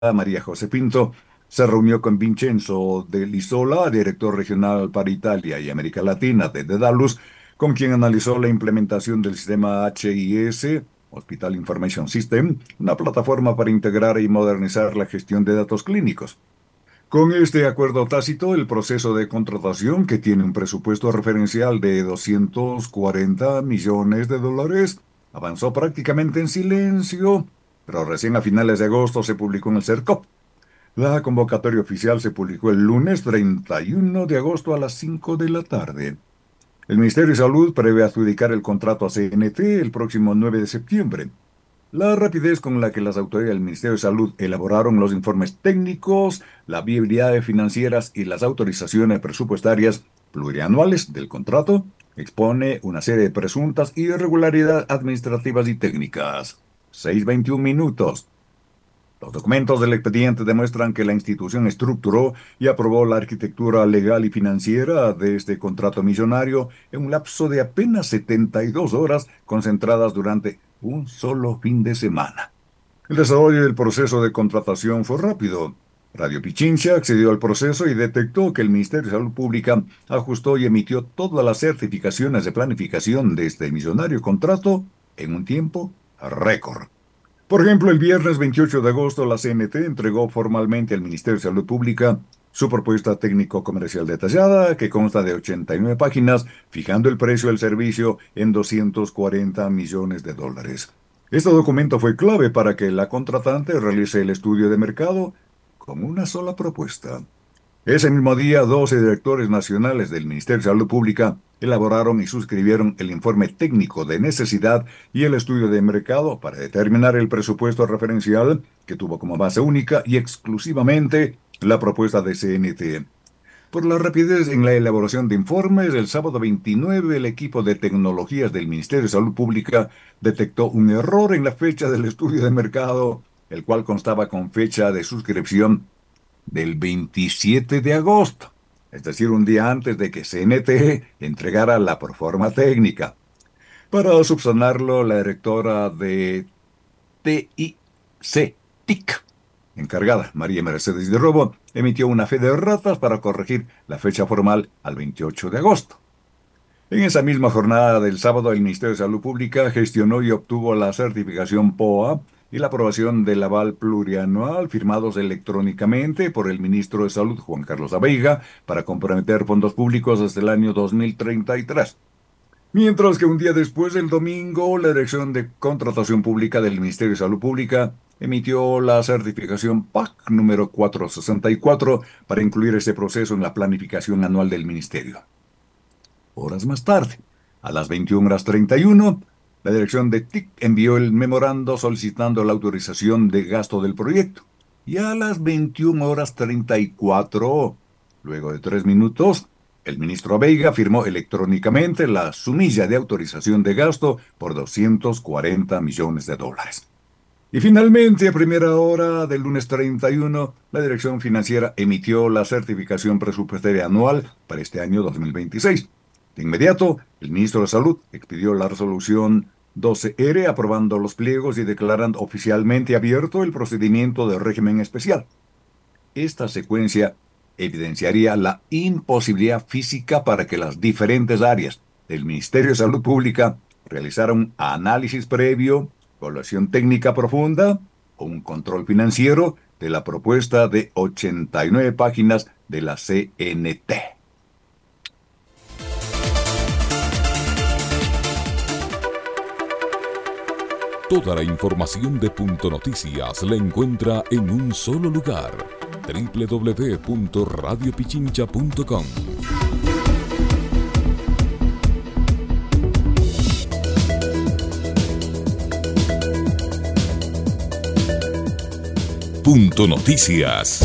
María José Pinto, se reunió con Vincenzo de Lisola, director regional para Italia y América Latina de Dedalus, con quien analizó la implementación del sistema HIS, Hospital Information System, una plataforma para integrar y modernizar la gestión de datos clínicos. Con este acuerdo tácito, el proceso de contratación, que tiene un presupuesto referencial de 240 millones de dólares, avanzó prácticamente en silencio, pero recién a finales de agosto se publicó en el CERCOP. La convocatoria oficial se publicó el lunes 31 de agosto a las 5 de la tarde. El Ministerio de Salud prevé adjudicar el contrato a CNT el próximo 9 de septiembre. La rapidez con la que las autoridades del Ministerio de Salud elaboraron los informes técnicos, las viabilidades financieras y las autorizaciones presupuestarias plurianuales del contrato expone una serie de presuntas irregularidades administrativas y técnicas. 6:21 minutos. Los documentos del expediente demuestran que la institución estructuró y aprobó la arquitectura legal y financiera de este contrato millonario en un lapso de apenas 72 horas concentradas durante un solo fin de semana. El desarrollo del proceso de contratación fue rápido. Radio Pichincha accedió al proceso y detectó que el Ministerio de Salud Pública ajustó y emitió todas las certificaciones de planificación de este millonario contrato en un tiempo récord. Por ejemplo, el viernes 28 de agosto, la CNT entregó formalmente al Ministerio de Salud Pública su propuesta técnico-comercial detallada, que consta de 89 páginas, fijando el precio del servicio en 240 millones de dólares. Este documento fue clave para que la contratante realice el estudio de mercado con una sola propuesta. Ese mismo día, 12 directores nacionales del Ministerio de Salud Pública elaboraron y suscribieron el informe técnico de necesidad y el estudio de mercado para determinar el presupuesto referencial que tuvo como base única y exclusivamente la propuesta de CNT. Por la rapidez en la elaboración de informes, el sábado 29 el equipo de tecnologías del Ministerio de Salud Pública detectó un error en la fecha del estudio de mercado, el cual constaba con fecha de suscripción del 27 de agosto, es decir, un día antes de que CNT entregara la proforma técnica. Para subsanarlo, la directora de TIC, encargada, María Mercedes de Robo, emitió una fe de ratas para corregir la fecha formal al 28 de agosto. En esa misma jornada del sábado, el Ministerio de Salud Pública gestionó y obtuvo la certificación POA y la aprobación del aval plurianual firmados electrónicamente por el ministro de Salud, Juan Carlos Abeiga, para comprometer fondos públicos hasta el año 2033. Mientras que un día después, el domingo, la Dirección de Contratación Pública del Ministerio de Salud Pública emitió la certificación PAC número 464 para incluir este proceso en la planificación anual del Ministerio. Horas más tarde, a las 21:31, la dirección de TIC envió el memorando solicitando la autorización de gasto del proyecto. Y a las 21:34, luego de 3 minutos, el ministro Veiga firmó electrónicamente la sumilla de autorización de gasto por 240 millones de dólares. Y finalmente, a primera hora del lunes 31, la Dirección Financiera emitió la certificación presupuestaria anual para este año 2026. De inmediato, el ministro de Salud expidió la resolución 12R aprobando los pliegos y declarando oficialmente abierto el procedimiento de régimen especial. Esta secuencia evidenciaría la imposibilidad física para que las diferentes áreas del Ministerio de Salud Pública realizaran un análisis previo, evaluación técnica profunda o un control financiero de la propuesta de 89 páginas de la CNT. Toda la información de Punto Noticias la encuentra en un solo lugar: www.radiopichincha.com. Punto Noticias.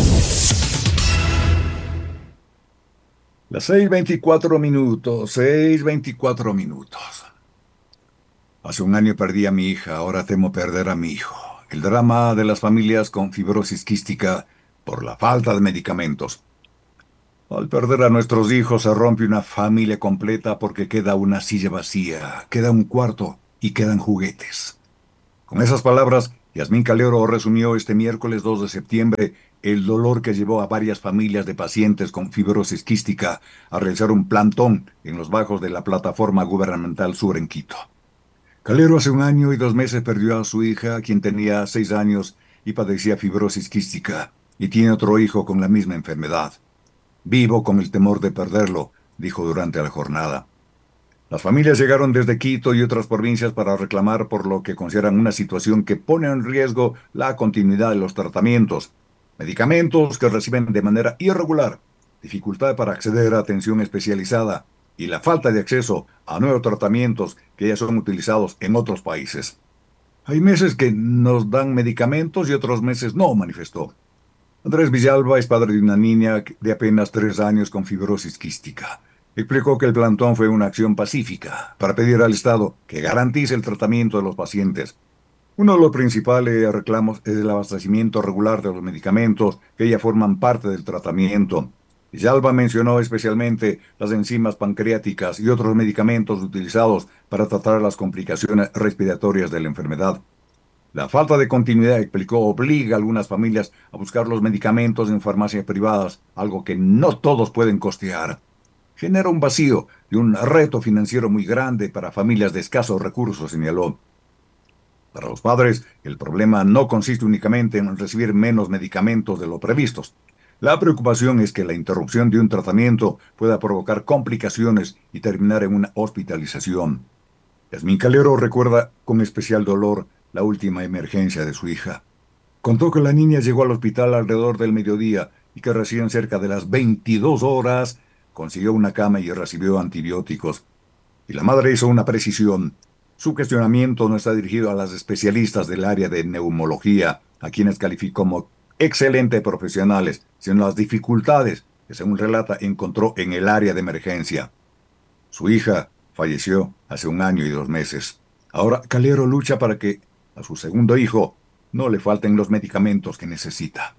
Las 6:24 minutos, 6:24 minutos. Hace un año perdí a mi hija, ahora temo perder a mi hijo. El drama de las familias con fibrosis quística por la falta de medicamentos. Al perder a nuestros hijos se rompe una familia completa porque queda una silla vacía, queda un cuarto y quedan juguetes. Con esas palabras, Yasmín Calero resumió este miércoles 2 de septiembre el dolor que llevó a varias familias de pacientes con fibrosis quística a realizar un plantón en los bajos de la plataforma gubernamental sur en Quito. Calero hace 1 año y 2 meses perdió a su hija, quien tenía 6 años y padecía fibrosis quística, y tiene otro hijo con la misma enfermedad. Vivo con el temor de perderlo, dijo durante la jornada. Las familias llegaron desde Quito y otras provincias para reclamar por lo que consideran una situación que pone en riesgo la continuidad de los tratamientos, medicamentos que reciben de manera irregular, dificultad para acceder a atención especializada y la falta de acceso a nuevos tratamientos que ya son utilizados en otros países. Hay meses que nos dan medicamentos y otros meses no, manifestó. Andrés Villalba es padre de una niña de apenas 3 años con fibrosis quística. Explicó que el plantón fue una acción pacífica para pedir al Estado que garantice el tratamiento de los pacientes. Uno de los principales reclamos es el abastecimiento regular de los medicamentos que ya forman parte del tratamiento. Villalba mencionó especialmente las enzimas pancreáticas y otros medicamentos utilizados para tratar las complicaciones respiratorias de la enfermedad. La falta de continuidad, explicó, obliga a algunas familias a buscar los medicamentos en farmacias privadas, algo que no todos pueden costear. Genera un vacío y un reto financiero muy grande para familias de escasos recursos, señaló. Para los padres, el problema no consiste únicamente en recibir menos medicamentos de lo previstos. La preocupación es que la interrupción de un tratamiento pueda provocar complicaciones y terminar en una hospitalización. Yasmín Calero recuerda con especial dolor la última emergencia de su hija. Contó que la niña llegó al hospital alrededor del mediodía y que recién cerca de las 22 horas consiguió una cama y recibió antibióticos. Y la madre hizo una precisión. Su cuestionamiento no está dirigido a las especialistas del área de neumología, a quienes calificó como excelentes profesionales, sino a las dificultades que, según relata, encontró en el área de emergencia. Su hija falleció hace 1 año y 2 meses. Ahora Calero lucha para que a su segundo hijo no le falten los medicamentos que necesita.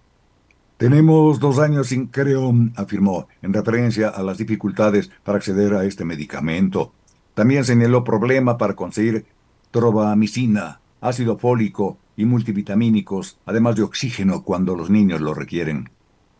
Tenemos 2 años sin Creon, afirmó, en referencia a las dificultades para acceder a este medicamento. También señaló problema para conseguir trovamicina, ácido fólico y multivitamínicos, además de oxígeno cuando los niños lo requieren.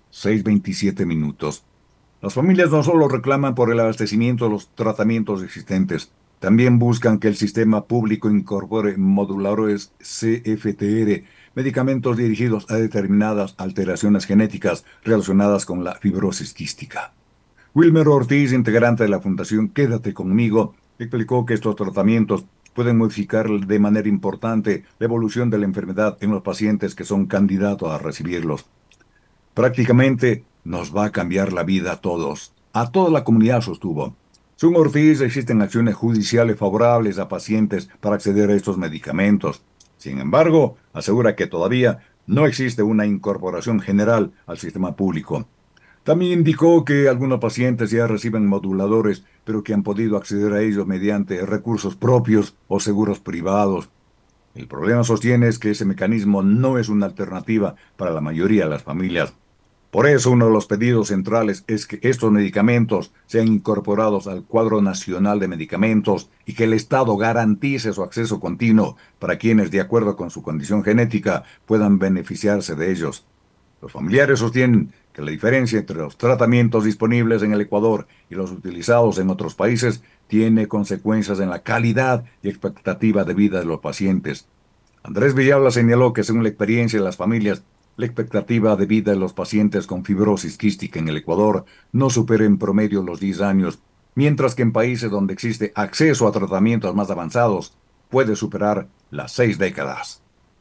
6:27. Las familias no solo reclaman por el abastecimiento de los tratamientos existentes, también buscan que el sistema público incorpore moduladores CFTR, medicamentos dirigidos a determinadas alteraciones genéticas relacionadas con la fibrosis quística. Wilmer Ortiz, integrante de la Fundación Quédate Conmigo, explicó que estos tratamientos pueden modificar de manera importante la evolución de la enfermedad en los pacientes que son candidatos a recibirlos. Prácticamente nos va a cambiar la vida a toda la comunidad, sostuvo. Según Ortiz, existen acciones judiciales favorables a pacientes para acceder a estos medicamentos. Sin embargo, asegura que todavía no existe una incorporación general al sistema público. También indicó que algunos pacientes ya reciben moduladores, pero que han podido acceder a ellos mediante recursos propios o seguros privados. El problema, sostiene, es que ese mecanismo no es una alternativa para la mayoría de las familias. Por eso, uno de los pedidos centrales es que estos medicamentos sean incorporados al cuadro nacional de medicamentos y que el Estado garantice su acceso continuo para quienes, de acuerdo con su condición genética, puedan beneficiarse de ellos. Los familiares sostienen que la diferencia entre los tratamientos disponibles en el Ecuador y los utilizados en otros países tiene consecuencias en la calidad y expectativa de vida de los pacientes. Andrés Villalba señaló que, según la experiencia de las familias, la expectativa de vida de los pacientes con fibrosis quística en el Ecuador no supera en promedio los 10 años, mientras que en países donde existe acceso a tratamientos más avanzados puede superar las 6 décadas.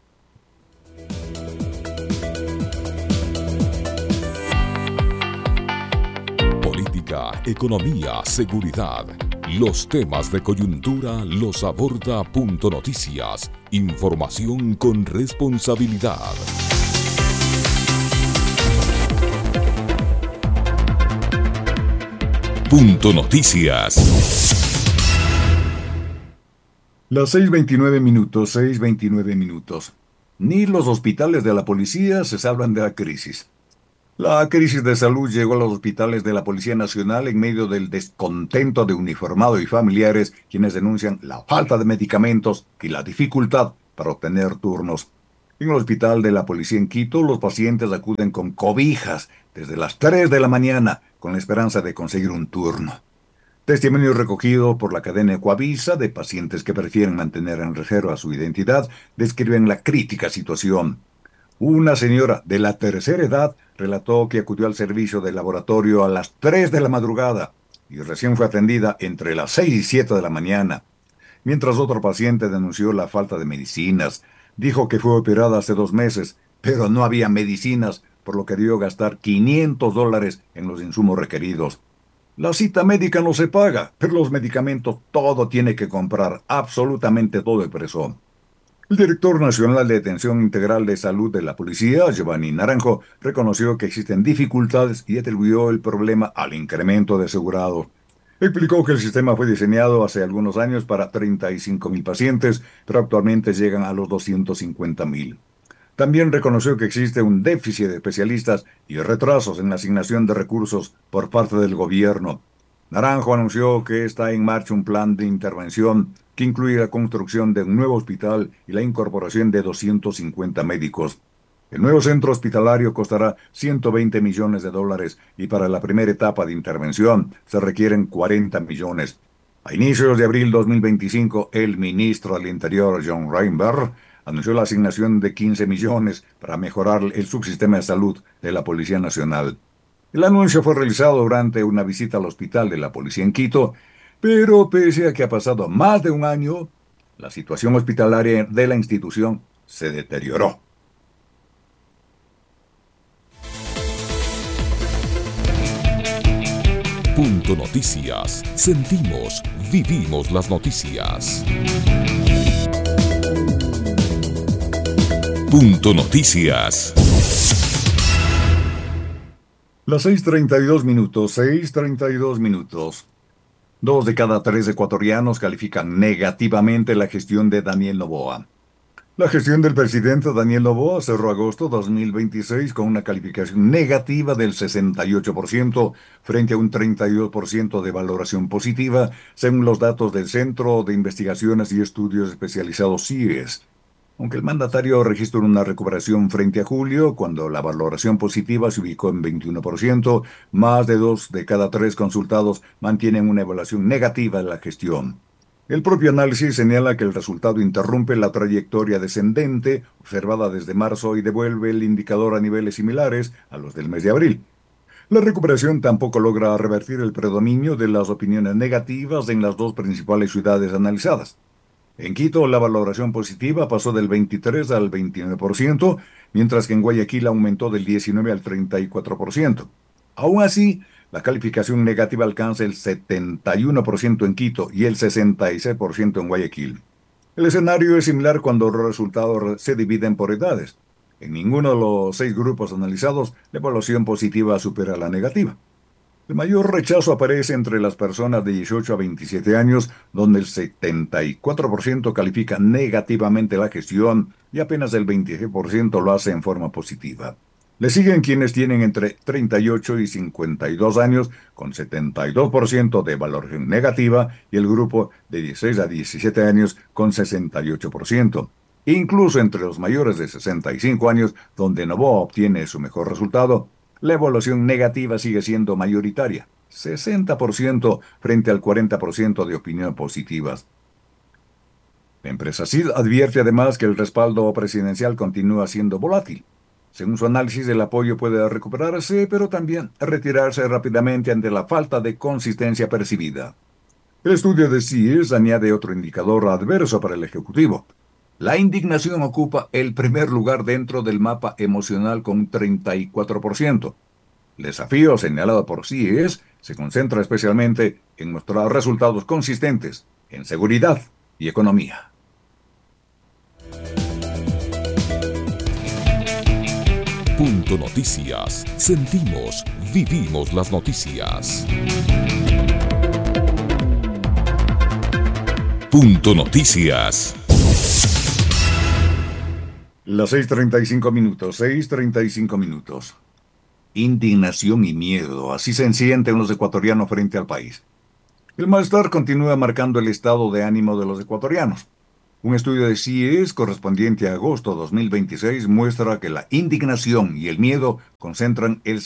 Política, economía, seguridad. Los temas de coyuntura los aborda Punto Noticias. Información con responsabilidad. Punto Noticias. Las 6:29. Ni los hospitales de la policía se salvan de la crisis. La crisis de salud llegó a los hospitales de la Policía Nacional en medio del descontento de uniformados y familiares, quienes denuncian la falta de medicamentos y la dificultad para obtener turnos. En el hospital de la policía en Quito, los pacientes acuden con cobijas desde las 3 de la mañana con la esperanza de conseguir un turno. Testimonio recogido por la cadena Ecuavisa de pacientes que prefieren mantener en reserva su identidad describen la crítica situación. Una señora de la tercera edad relató que acudió al servicio del laboratorio a las 3 de la madrugada y recién fue atendida entre las 6 y 7 de la mañana, mientras otro paciente denunció la falta de medicinas. Dijo que fue operada hace 2 meses, pero no había medicinas, por lo que debió gastar $500 en los insumos requeridos. La cita médica no se paga, pero los medicamentos todo tiene que comprar, absolutamente todo, expresó. El director nacional de Atención Integral de Salud de la Policía, Giovanni Naranjo, reconoció que existen dificultades y atribuyó el problema al incremento de asegurados. Explicó que el sistema fue diseñado hace algunos años para 35.000 pacientes, pero actualmente llegan a los 250.000. También reconoció que existe un déficit de especialistas y retrasos en la asignación de recursos por parte del gobierno. Naranjo anunció que está en marcha un plan de intervención que incluye la construcción de un nuevo hospital y la incorporación de 250 médicos. El nuevo centro hospitalario costará $120 millones y para la primera etapa de intervención se requieren 40 millones. A inicios de abril 2025, el ministro del Interior, John Reinberg, anunció la asignación de 15 millones para mejorar el subsistema de salud de la Policía Nacional. El anuncio fue realizado durante una visita al hospital de la policía en Quito, pero pese a que ha pasado más de un año, la situación hospitalaria de la institución se deterioró. Punto Noticias. Sentimos, vivimos las noticias. Punto Noticias. Las 6:32 minutos, 6:32 minutos. 2 de cada 3 ecuatorianos califican negativamente la gestión de Daniel Noboa. La gestión del presidente Daniel Noboa cerró agosto 2026 con una calificación negativa del 68% frente a un 32% de valoración positiva, según los datos del Centro de Investigaciones y Estudios Especializados CIES. Aunque el mandatario registró una recuperación frente a julio, cuando la valoración positiva se ubicó en 21%, más de 2 de cada 3 consultados mantienen una evaluación negativa de la gestión. El propio análisis señala que el resultado interrumpe la trayectoria descendente observada desde marzo y devuelve el indicador a niveles similares a los del mes de abril. La recuperación tampoco logra revertir el predominio de las opiniones negativas en las dos principales ciudades analizadas. En Quito, la valoración positiva pasó del 23 al 29%, mientras que en Guayaquil aumentó del 19 al 34%. Aún así, la calificación negativa alcanza el 71% en Quito y el 66% en Guayaquil. El escenario es similar cuando los resultados se dividen por edades. En ninguno de los 6 grupos analizados, la evaluación positiva supera la negativa. El mayor rechazo aparece entre las personas de 18 a 27 años, donde el 74% califica negativamente la gestión y apenas el 26% lo hace en forma positiva. Le siguen quienes tienen entre 38 y 52 años, con 72% de valoración negativa, y el grupo de 16 a 17 años, con 68%. Incluso entre los mayores de 65 años, donde Novoa obtiene su mejor resultado, la evaluación negativa sigue siendo mayoritaria, 60% frente al 40% de opinión positivas. La empresa CID advierte además que el respaldo presidencial continúa siendo volátil. Según su análisis, el apoyo puede recuperarse, pero también retirarse rápidamente ante la falta de consistencia percibida. El estudio de CIES añade otro indicador adverso para el Ejecutivo. La indignación ocupa el primer lugar dentro del mapa emocional con un 34%. El desafío señalado por CIES se concentra especialmente en mostrar resultados consistentes en seguridad y economía. Punto Noticias. Sentimos, vivimos las noticias. Punto Noticias. Las 6:35 minutos, 6:35 minutos. Indignación y miedo, así se sienten los ecuatorianos frente al país. El malestar continúa marcando el estado de ánimo de los ecuatorianos. Un estudio de CIES correspondiente a agosto 2026 muestra que la indignación y el miedo concentran el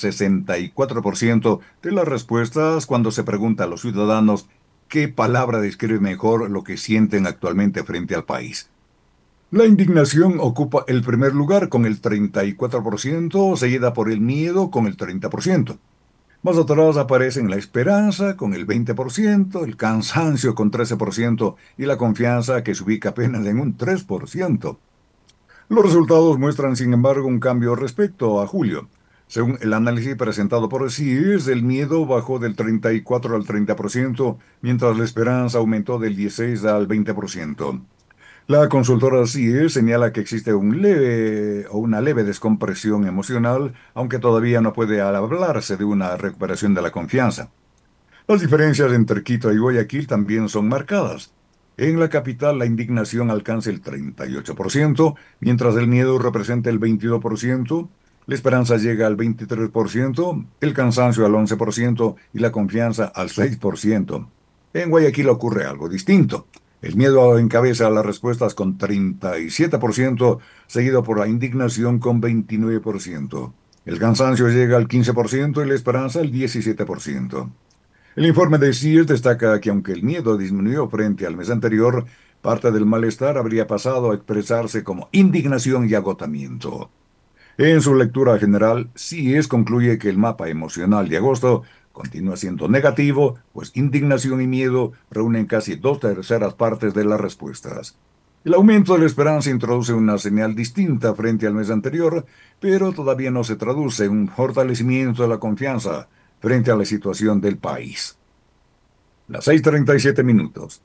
64% de las respuestas cuando se pregunta a los ciudadanos qué palabra describe mejor lo que sienten actualmente frente al país. La indignación ocupa el primer lugar con el 34%, seguida por el miedo con el 30%. Más atrás aparecen la esperanza con el 20%, el cansancio con 13% y la confianza que se ubica apenas en un 3%. Los resultados muestran, sin embargo, un cambio respecto a julio. Según el análisis presentado por CIES, el miedo bajó del 34 al 30%, mientras la esperanza aumentó del 16 al 20%. La consultora CIE señala que existe una leve descompresión emocional, aunque todavía no puede hablarse de una recuperación de la confianza. Las diferencias entre Quito y Guayaquil también son marcadas. En la capital la indignación alcanza el 38%, mientras el miedo representa el 22%, la esperanza llega al 23%, el cansancio al 11% y la confianza al 6%. En Guayaquil ocurre algo distinto. El miedo encabeza las respuestas con 37%, seguido por la indignación con 29%. El cansancio llega al 15% y la esperanza al 17%. El informe de CIES destaca que aunque el miedo disminuyó frente al mes anterior, parte del malestar habría pasado a expresarse como indignación y agotamiento. En su lectura general, CIES concluye que el mapa emocional de agosto continúa siendo negativo, pues indignación y miedo reúnen casi dos terceras partes de las respuestas. El aumento de la esperanza introduce una señal distinta frente al mes anterior, pero todavía no se traduce en un fortalecimiento de la confianza frente a la situación del país. Las 6:37 minutos.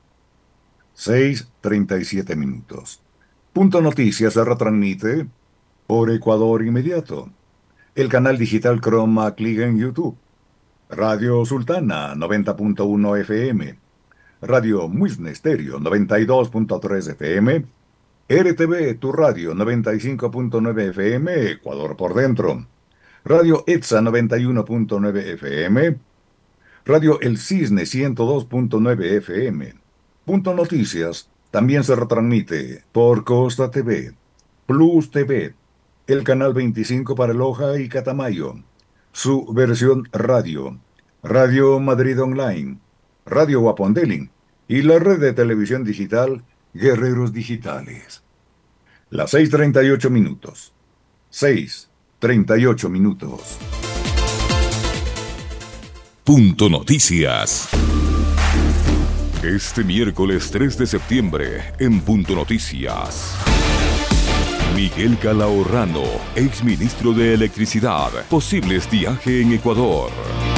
6:37 minutos. Punto Noticias se retransmite por Ecuador Inmediato. El canal digital Chroma Click en YouTube. Radio Sultana 90.1 FM. Radio Muisne Stereo 92.3 FM. RTV Tu Radio 95.9 FM, Ecuador por dentro. Radio ETSA 91.9 FM. Radio El Cisne 102.9 FM. Punto Noticias también se retransmite por Costa TV, Plus TV, el canal 25 para Loja y Catamayo, su versión radio, Radio Madrid Online, Radio Guapondelin y la red de televisión digital Guerreros Digitales. Las 6:38 minutos. 6:38 minutos. Punto Noticias. Este miércoles 3 de septiembre, en Punto Noticias. Miguel Calahorrano, exministro de Electricidad, posibles viaje en Ecuador.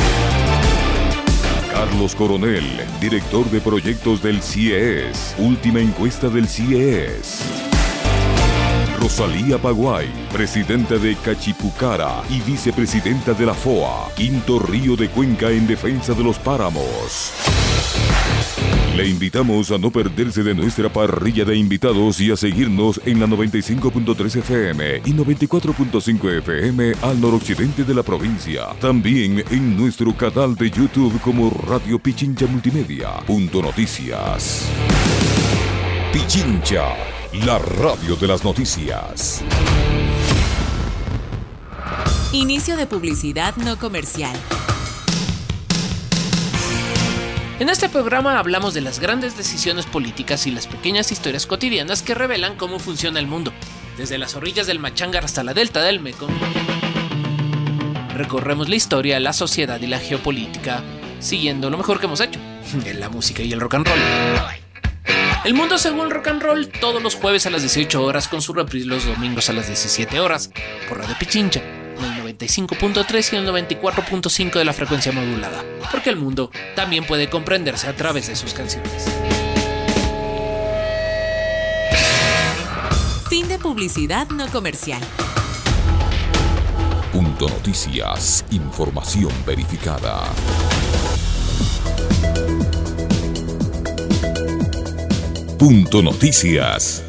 Carlos Coronel, director de proyectos del CIES, última encuesta del CIES. Rosalía Paguay, presidenta de Cachipucara y vicepresidenta de la FOA, quinto río de Cuenca en defensa de los páramos. Le invitamos a no perderse de nuestra parrilla de invitados y a seguirnos en la 95.3 FM y 94.5 FM al noroccidente de la provincia. También en nuestro canal de YouTube como Radio Pichincha Multimedia. Punto Noticias. Pichincha, la radio de las noticias. Inicio de publicidad no comercial. En este programa hablamos de las grandes decisiones políticas y las pequeñas historias cotidianas que revelan cómo funciona el mundo. Desde las orillas del Machangar hasta la delta del Mekong, recorremos la historia, la sociedad y la geopolítica, siguiendo lo mejor que hemos hecho, en la música y el rock and roll. El mundo según el rock and roll, todos los jueves a las 18 horas con su reprise los domingos a las 17 horas, por Radio Pichincha, en el 95.3 y el 94.5 de la frecuencia modulada, porque el mundo también puede comprenderse a través de sus canciones. Fin de publicidad no comercial. Punto Noticias, información verificada. Punto Noticias.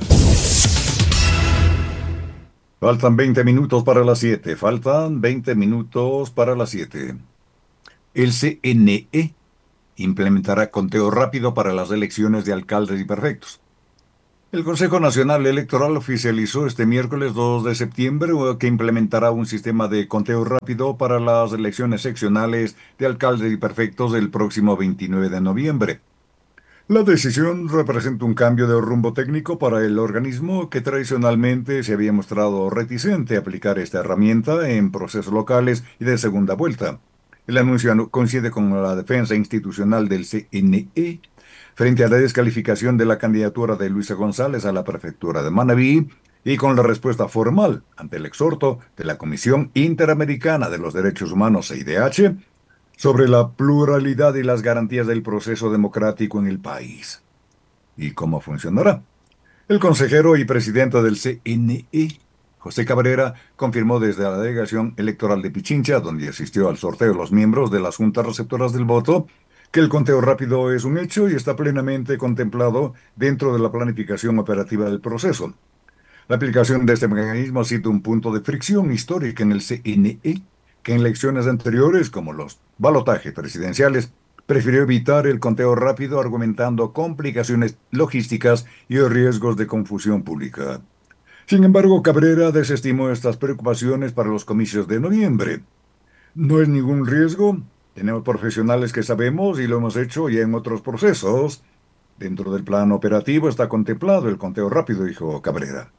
Faltan 20 minutos para las 7. Faltan 20 minutos para las 7. El CNE implementará conteo rápido para las elecciones de alcaldes y prefectos. El Consejo Nacional Electoral oficializó este miércoles 2 de septiembre que implementará un sistema de conteo rápido para las elecciones seccionales de alcaldes y prefectos del próximo 29 de noviembre. La decisión representa un cambio de rumbo técnico para el organismo que tradicionalmente se había mostrado reticente a aplicar esta herramienta en procesos locales y de segunda vuelta. El anuncio coincide con la defensa institucional del CNE frente a la descalificación de la candidatura de Luisa González a la prefectura de Manabí y con la respuesta formal ante el exhorto de la Comisión Interamericana de los Derechos Humanos, CIDH, sobre la pluralidad y las garantías del proceso democrático en el país. ¿Y cómo funcionará? El consejero y presidente del CNE, José Cabrera, confirmó desde la delegación electoral de Pichincha, donde asistió al sorteo de los miembros de las juntas receptoras del voto, que el conteo rápido es un hecho y está plenamente contemplado dentro de la planificación operativa del proceso. La aplicación de este mecanismo ha sido un punto de fricción histórica en el CNE, que en elecciones anteriores, como los balotajes presidenciales, prefirió evitar el conteo rápido argumentando complicaciones logísticas y riesgos de confusión pública. Sin embargo, Cabrera desestimó estas preocupaciones para los comicios de noviembre. No es ningún riesgo. Tenemos profesionales que sabemos y lo hemos hecho ya en otros procesos. Dentro del plan operativo está contemplado el conteo rápido, dijo Cabrera.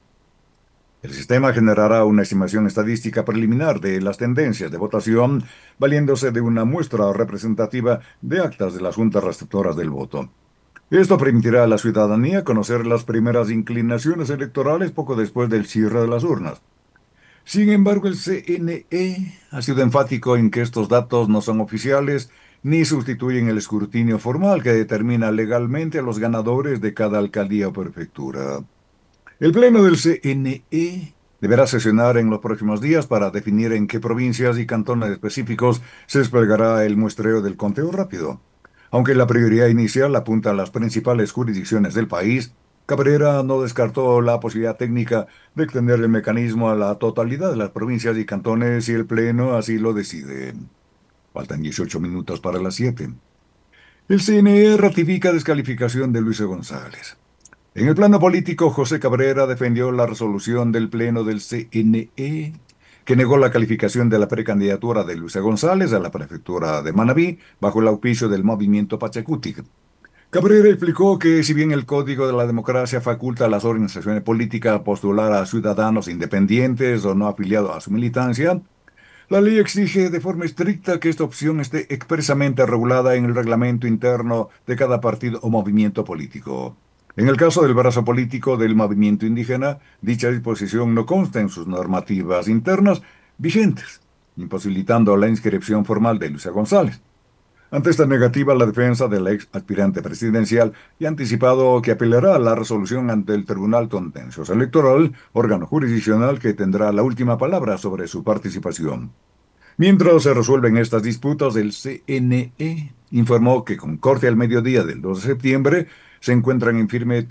El sistema generará una estimación estadística preliminar de las tendencias de votación, valiéndose de una muestra representativa de actas de las juntas receptoras del voto. Esto permitirá a la ciudadanía conocer las primeras inclinaciones electorales poco después del cierre de las urnas. Sin embargo, el CNE ha sido enfático en que estos datos no son oficiales ni sustituyen el escrutinio formal que determina legalmente a los ganadores de cada alcaldía o prefectura. El Pleno del CNE deberá sesionar en los próximos días para definir en qué provincias y cantones específicos se desplegará el muestreo del conteo rápido. Aunque la prioridad inicial apunta a las principales jurisdicciones del país, Cabrera no descartó la posibilidad técnica de extender el mecanismo a la totalidad de las provincias y cantones si el Pleno así lo decide. Faltan 18 minutos para las 7. El CNE ratifica descalificación de Luisa González. En el plano político, José Cabrera defendió la resolución del Pleno del CNE, que negó la calificación de la precandidatura de Luisa González a la prefectura de Manabí bajo el auspicio del movimiento Pachacuti. Cabrera explicó que si bien el Código de la Democracia faculta a las organizaciones políticas a postular a ciudadanos independientes o no afiliados a su militancia, la ley exige de forma estricta que esta opción esté expresamente regulada en el reglamento interno de cada partido o movimiento político. En el caso del brazo político del movimiento indígena, dicha disposición no consta en sus normativas internas vigentes, imposibilitando la inscripción formal de Luisa González. Ante esta negativa, la defensa de la ex aspirante presidencial ha anticipado que apelará a la resolución ante el Tribunal Contencioso Electoral, órgano jurisdiccional que tendrá la última palabra sobre su participación. Mientras se resuelven estas disputas, el CNE informó que con corte al mediodía del 2 de septiembre se encuentran en firme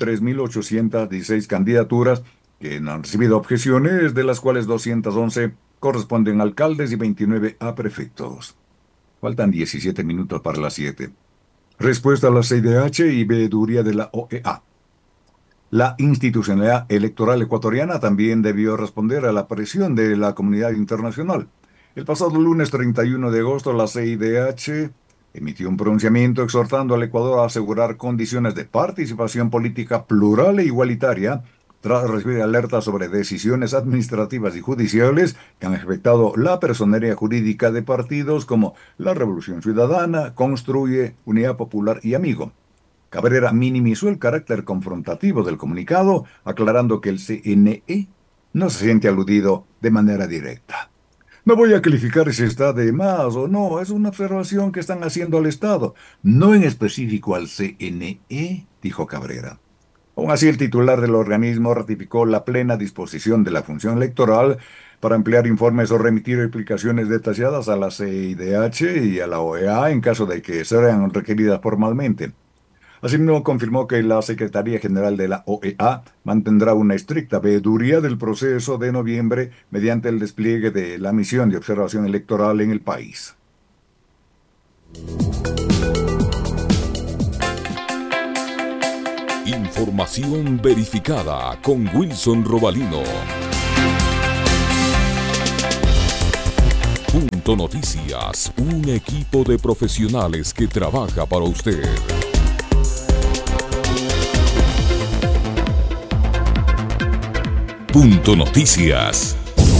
3.816 candidaturas que no han recibido objeciones, de las cuales 211 corresponden a alcaldes y 29 a prefectos. Faltan 17 minutos para las 7. Respuesta a la CIDH y veeduría de la OEA. La institucionalidad electoral ecuatoriana también debió responder a la presión de la comunidad internacional. El pasado lunes 31 de agosto, la CIDH emitió un pronunciamiento exhortando al Ecuador a asegurar condiciones de participación política plural e igualitaria, tras recibir alertas sobre decisiones administrativas y judiciales que han afectado la personería jurídica de partidos como la Revolución Ciudadana, Construye, Unidad Popular y Amigo. Cabrera minimizó el carácter confrontativo del comunicado, aclarando que el CNE no se siente aludido de manera directa. No voy a calificar si está de más o no, es una observación que están haciendo al Estado, no en específico al CNE, dijo Cabrera. Aún así, el titular del organismo ratificó la plena disposición de la función electoral para ampliar informes o remitir explicaciones detalladas a la CIDH y a la OEA en caso de que sean requeridas formalmente. Asimismo, confirmó que la Secretaría General de la OEA mantendrá una estricta veeduría del proceso de noviembre mediante el despliegue de la misión de observación electoral en el país. Información verificada con Wilson Robalino. Punto Noticias, un equipo de profesionales que trabaja para usted. Punto Noticias.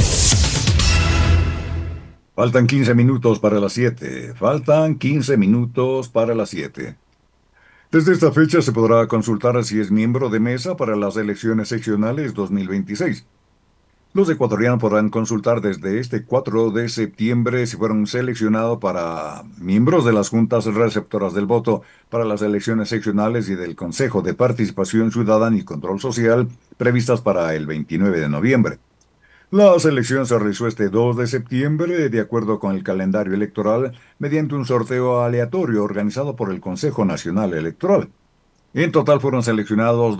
Faltan 15 minutos para las 7. Faltan 15 minutos para las 7. Desde esta fecha se podrá consultar si es miembro de mesa para las elecciones seccionales 2026. Los ecuatorianos podrán consultar desde este 4 de septiembre si fueron seleccionados para miembros de las juntas receptoras del voto para las elecciones seccionales y del Consejo de Participación Ciudadana y Control Social previstas para el 29 de noviembre. La selección se realizó este 2 de septiembre de acuerdo con el calendario electoral mediante un sorteo aleatorio organizado por el Consejo Nacional Electoral. En total fueron seleccionados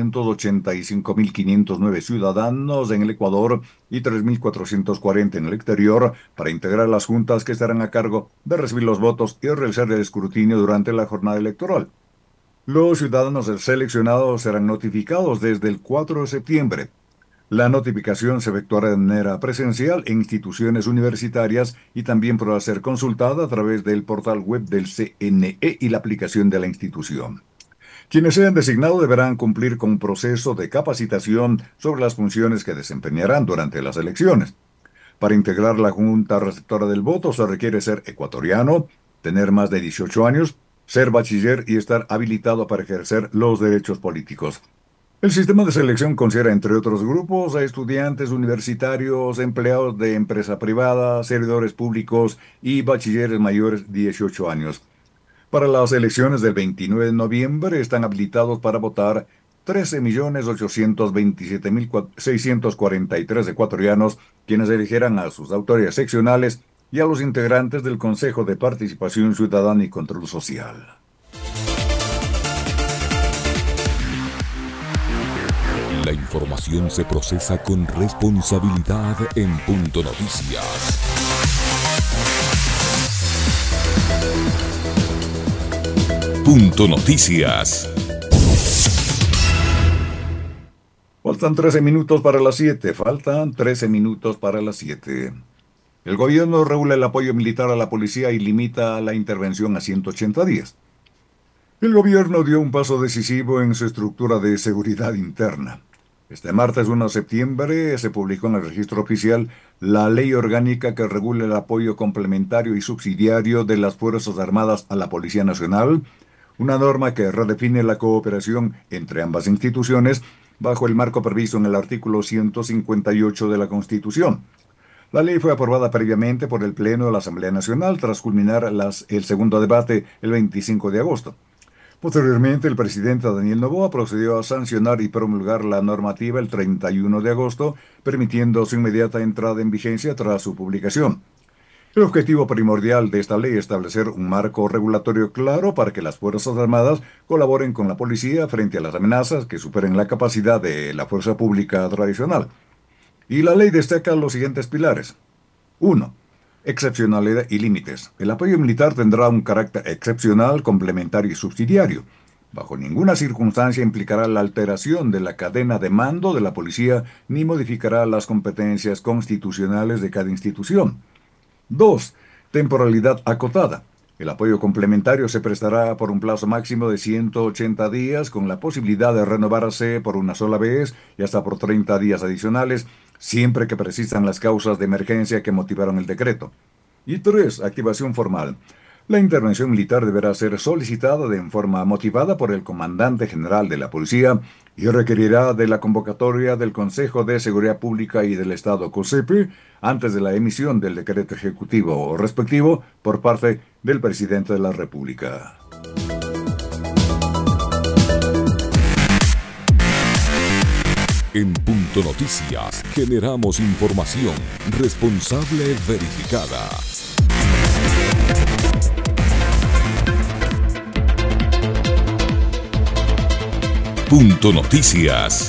285.509 ciudadanos en el Ecuador y 3.440 en el exterior para integrar las juntas que estarán a cargo de recibir los votos y realizar el escrutinio durante la jornada electoral. Los ciudadanos seleccionados serán notificados desde el 4 de septiembre. La notificación se efectuará de manera presencial en instituciones universitarias y también podrá ser consultada a través del portal web del CNE y la aplicación de la institución. Quienes sean designados deberán cumplir con un proceso de capacitación sobre las funciones que desempeñarán durante las elecciones. Para integrar la Junta Receptora del Voto se requiere ser ecuatoriano, tener más de 18 años, ser bachiller y estar habilitado para ejercer los derechos políticos. El sistema de selección considera, entre otros grupos, a estudiantes universitarios, empleados de empresa privada, servidores públicos y bachilleres mayores de 18 años. Para las elecciones del 29 de noviembre están habilitados para votar 13.827.643 ecuatorianos, quienes eligieran a sus autoridades seccionales y a los integrantes del Consejo de Participación Ciudadana y Control Social. La información se procesa con responsabilidad en Punto Noticias. Punto Noticias. Faltan 13 minutos para las 7. Faltan 13 minutos para las 7. El gobierno regula el apoyo militar a la policía y limita la intervención a 180 días. El gobierno dio un paso decisivo en su estructura de seguridad interna. Este martes 1 de septiembre se publicó en el registro oficial la ley orgánica que regula el apoyo complementario y subsidiario de las Fuerzas Armadas a la Policía Nacional, una norma que redefine la cooperación entre ambas instituciones bajo el marco previsto en el artículo 158 de la Constitución. La ley fue aprobada previamente por el Pleno de la Asamblea Nacional tras culminar el segundo debate el 25 de agosto. Posteriormente, el presidente Daniel Noboa procedió a sancionar y promulgar la normativa el 31 de agosto, permitiendo su inmediata entrada en vigencia tras su publicación. El objetivo primordial de esta ley es establecer un marco regulatorio claro para que las Fuerzas Armadas colaboren con la policía frente a las amenazas que superen la capacidad de la fuerza pública tradicional. Y la ley destaca los siguientes pilares. 1. Excepcionalidad y límites. El apoyo militar tendrá un carácter excepcional, complementario y subsidiario. Bajo ninguna circunstancia implicará la alteración de la cadena de mando de la policía ni modificará las competencias constitucionales de cada institución. 2. Temporalidad acotada. El apoyo complementario se prestará por un plazo máximo de 180 días con la posibilidad de renovarse por una sola vez y hasta por 30 días adicionales, siempre que persistan las causas de emergencia que motivaron el decreto. Y 3. Activación formal. La intervención militar deberá ser solicitada de forma motivada por el comandante general de la policía y requerirá de la convocatoria del Consejo de Seguridad Pública y del Estado COSEPE antes de la emisión del decreto ejecutivo respectivo por parte del presidente de la República. En Punto Noticias generamos información responsable verificada. Punto Noticias.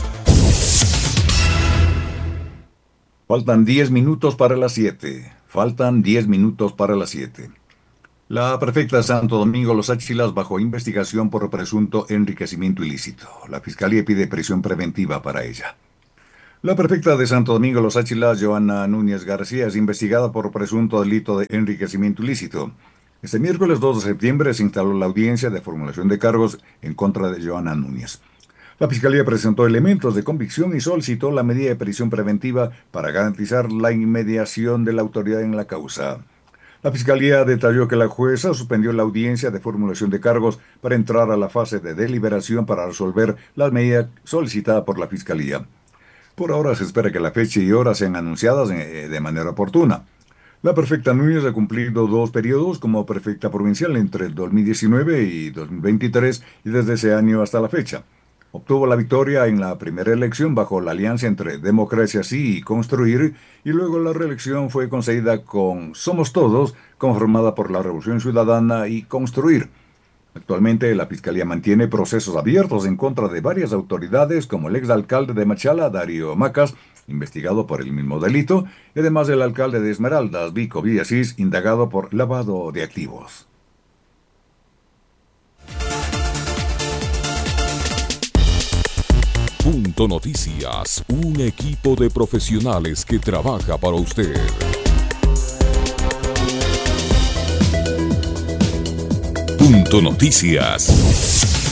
Faltan 10 minutos para las 7. Faltan 10 minutos para las 7. La prefecta de Santo Domingo Los Áchilas bajo investigación por presunto enriquecimiento ilícito. La fiscalía pide prisión preventiva para ella. La prefecta de Santo Domingo Los Áchilas, Joana Núñez García, es investigada por presunto delito de enriquecimiento ilícito. Este miércoles 2 de septiembre se instaló la audiencia de formulación de cargos en contra de Joana Núñez. La fiscalía presentó elementos de convicción y solicitó la medida de prisión preventiva para garantizar la inmediación de la autoridad en la causa. La fiscalía detalló que la jueza suspendió la audiencia de formulación de cargos para entrar a la fase de deliberación para resolver la medida solicitada por la fiscalía. Por ahora se espera que la fecha y hora sean anunciadas de manera oportuna. La prefecta Núñez ha cumplido 2 periodos como prefecta provincial entre el 2019 y 2023 y desde ese año hasta la fecha. Obtuvo la victoria en la primera elección bajo la alianza entre Democracia Sí y Construir, y luego la reelección fue concedida con Somos Todos, conformada por la Revolución Ciudadana y Construir. Actualmente la Fiscalía mantiene procesos abiertos en contra de varias autoridades, como el exalcalde de Machala, Darío Macas, investigado por el mismo delito, y además el alcalde de Esmeraldas, Vico Villasís, indagado por lavado de activos. Punto Noticias, un equipo de profesionales que trabaja para usted. Punto Noticias.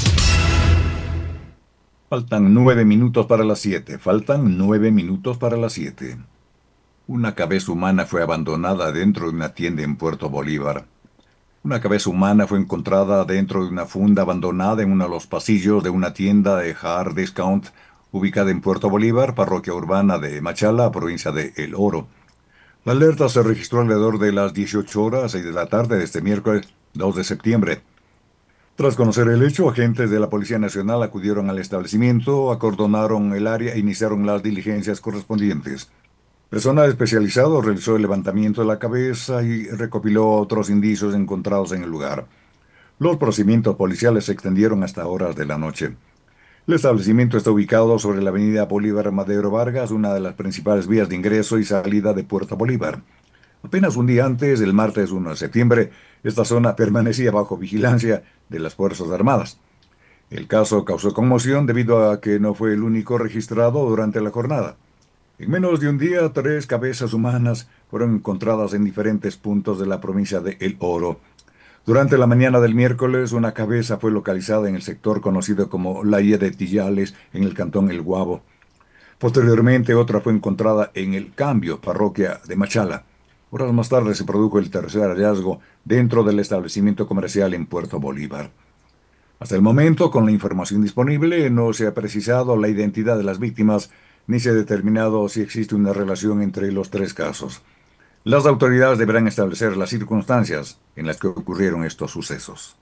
Faltan 9 minutos para las 7. Faltan 9 minutos para las 7. Una cabeza humana fue abandonada dentro de una tienda en Puerto Bolívar. Una cabeza humana fue encontrada dentro de una funda abandonada en uno de los pasillos de una tienda de hard discount ubicada en Puerto Bolívar, parroquia urbana de Machala, provincia de El Oro. La alerta se registró alrededor de las 18 horas 6 de la tarde de este miércoles 2 de septiembre. Tras conocer el hecho, agentes de la Policía Nacional acudieron al establecimiento, acordonaron el área e iniciaron las diligencias correspondientes. Personal especializado realizó el levantamiento de la cabeza y recopiló otros indicios encontrados en el lugar. Los procedimientos policiales se extendieron hasta horas de la noche. El establecimiento está ubicado sobre la avenida Bolívar Madero Vargas, una de las principales vías de ingreso y salida de Puerto Bolívar. Apenas un día antes, el martes 1 de septiembre, esta zona permanecía bajo vigilancia de las Fuerzas Armadas. El caso causó conmoción debido a que no fue el único registrado durante la jornada. En menos de un día, 3 cabezas humanas fueron encontradas en diferentes puntos de la provincia de El Oro. Durante la mañana del miércoles, una cabeza fue localizada en el sector conocido como La Haya de Tillales, en el cantón El Guabo. Posteriormente, otra fue encontrada en El Cambio, parroquia de Machala. Horas más tarde se produjo el tercer hallazgo dentro del establecimiento comercial en Puerto Bolívar. Hasta el momento, con la información disponible, no se ha precisado la identidad de las víctimas ni se ha determinado si existe una relación entre los 3 casos. Las autoridades deberán establecer las circunstancias en las que ocurrieron estos sucesos.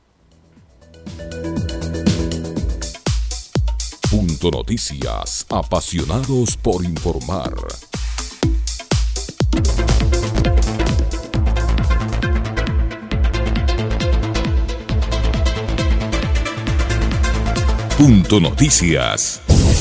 Punto Noticias, apasionados por informar. Punto Noticias.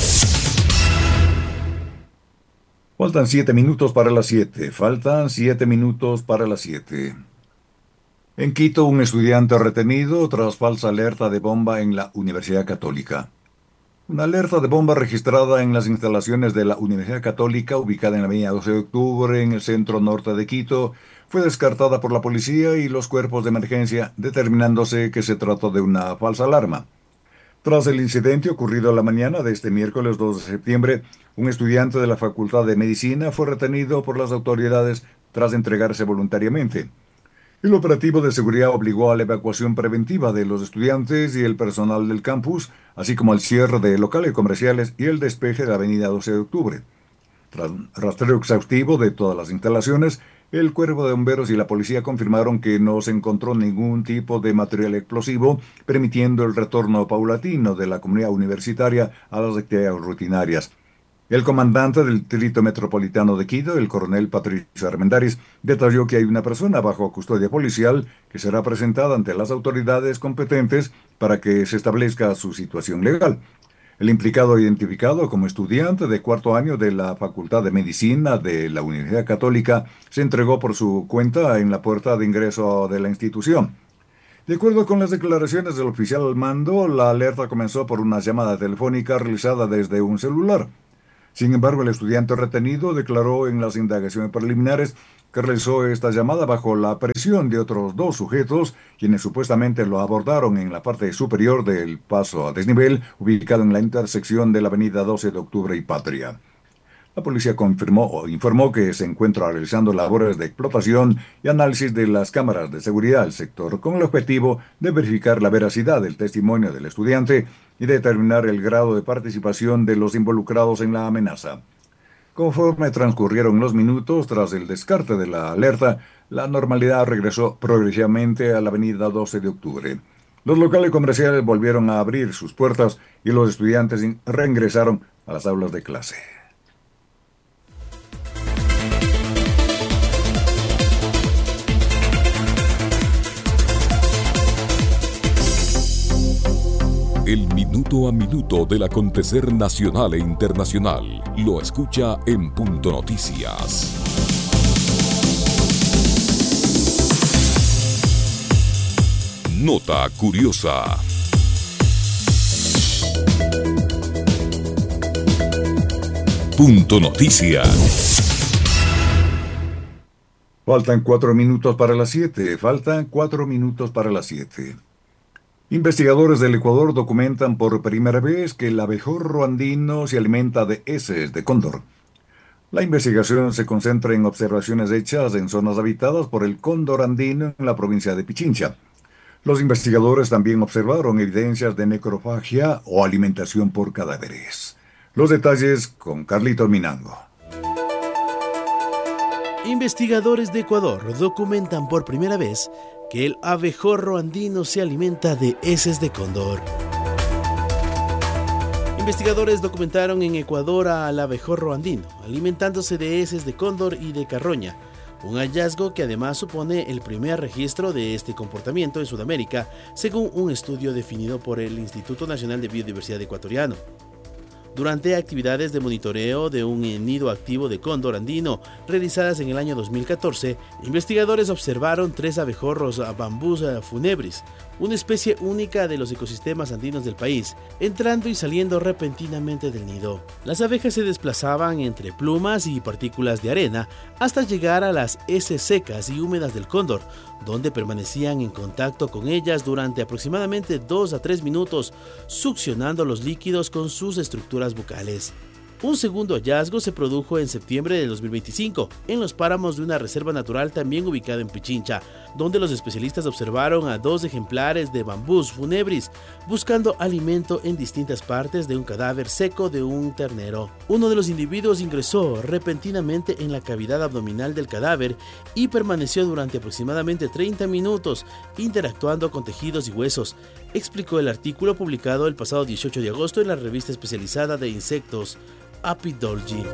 Faltan 7 minutos para las 7. Faltan 7 minutos para las 7. En Quito, un estudiante retenido tras falsa alerta de bomba en la Universidad Católica. Una alerta de bomba registrada en las instalaciones de la Universidad Católica, ubicada en la avenida 12 de octubre, en el centro norte de Quito, fue descartada por la policía y los cuerpos de emergencia, determinándose que se trató de una falsa alarma. Tras el incidente ocurrido la mañana de este miércoles 2 de septiembre, un estudiante de la Facultad de Medicina fue retenido por las autoridades tras entregarse voluntariamente. El operativo de seguridad obligó a la evacuación preventiva de los estudiantes y el personal del campus, así como el cierre de locales comerciales y el despeje de la avenida 12 de octubre. Tras un rastreo exhaustivo de todas las instalaciones, el cuerpo de bomberos y la policía confirmaron que no se encontró ningún tipo de material explosivo, permitiendo el retorno paulatino de la comunidad universitaria a las actividades rutinarias. El comandante del Distrito Metropolitano de Quito, el coronel Patricio Armendáriz, detalló que hay una persona bajo custodia policial que será presentada ante las autoridades competentes para que se establezca su situación legal. El implicado, identificado como estudiante de cuarto año de la Facultad de Medicina de la Universidad Católica, se entregó por su cuenta en la puerta de ingreso de la institución. De acuerdo con las declaraciones del oficial al mando, la alerta comenzó por una llamada telefónica realizada desde un celular. Sin embargo, el estudiante retenido declaró en las indagaciones preliminares que realizó esta llamada bajo la presión de otros dos sujetos, quienes supuestamente lo abordaron en la parte superior del paso a desnivel, ubicado en la intersección de la avenida 12 de Octubre y Patria. La policía informó que se encuentra realizando labores de explotación y análisis de las cámaras de seguridad del sector con el objetivo de verificar la veracidad del testimonio del estudiante y determinar el grado de participación de los involucrados en la amenaza. Conforme transcurrieron los minutos tras el descarte de la alerta, la normalidad regresó progresivamente a la avenida 12 de Octubre. Los locales comerciales volvieron a abrir sus puertas y los estudiantes reingresaron a las aulas de clase. El minuto a minuto del acontecer nacional e internacional lo escucha en Punto Noticias. Nota curiosa. Punto Noticias. Faltan 4 minutos para las 7. Investigadores del Ecuador documentan por primera vez que el abejorro andino se alimenta de heces de cóndor. La investigación se concentra en observaciones hechas en zonas habitadas por el cóndor andino en la provincia de Pichincha. Los investigadores también observaron evidencias de necrofagia o alimentación por cadáveres. Los detalles con Carlitos Minango. Investigadores de Ecuador documentan por primera vez que el abejorro andino se alimenta de heces de cóndor. Investigadores documentaron en Ecuador al abejorro andino alimentándose de heces de cóndor y de carroña, un hallazgo que además supone el primer registro de este comportamiento en Sudamérica, según un estudio definido por el Instituto Nacional de Biodiversidad Ecuatoriano. Durante actividades de monitoreo de un nido activo de cóndor andino realizadas en el año 2014, investigadores observaron 3 abejorros Bambus funebris, una especie única de los ecosistemas andinos del país, entrando y saliendo repentinamente del nido. Las abejas se desplazaban entre plumas y partículas de arena hasta llegar a las heces secas y húmedas del cóndor, donde permanecían en contacto con ellas durante aproximadamente 2 a 3 minutos, succionando los líquidos con sus estructuras bucales. Un segundo hallazgo se produjo en septiembre de 2025, en los páramos de una reserva natural también ubicada en Pichincha, donde los especialistas observaron a 2 ejemplares de Bambus funebris buscando alimento en distintas partes de un cadáver seco de un ternero. Uno de los individuos ingresó repentinamente en la cavidad abdominal del cadáver y permaneció durante aproximadamente 30 minutos interactuando con tejidos y huesos, explicó el artículo publicado el pasado 18 de agosto en la revista especializada de insectos Apidology.